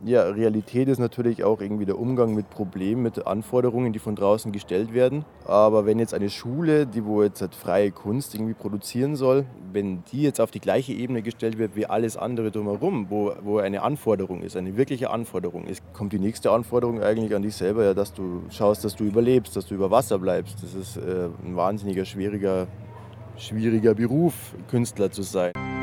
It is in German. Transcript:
Ja, Realität ist natürlich auch irgendwie der Umgang mit Problemen, mit Anforderungen, die von draußen gestellt werden. Aber wenn jetzt eine Schule, die wo jetzt halt freie Kunst irgendwie produzieren soll, wenn die jetzt auf die gleiche Ebene gestellt wird wie alles andere drumherum, wo eine Anforderung ist, eine wirkliche Anforderung ist, kommt die nächste Anforderung eigentlich an dich selber, ja, dass du schaust, dass du überlebst, dass du über Wasser bleibst. Das ist 'n wahnsinniger schwieriger Beruf, Künstler zu sein.